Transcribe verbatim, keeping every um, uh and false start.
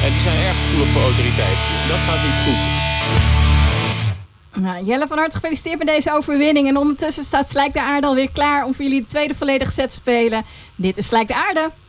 En die zijn erg gevoelig voor autoriteit. Dus dat gaat niet goed. Nou, Jelle, van harte gefeliciteerd met deze overwinning. En ondertussen staat Slijk de Aarde alweer klaar om voor jullie de tweede volledige set te spelen. Dit is Slijk de Aarde.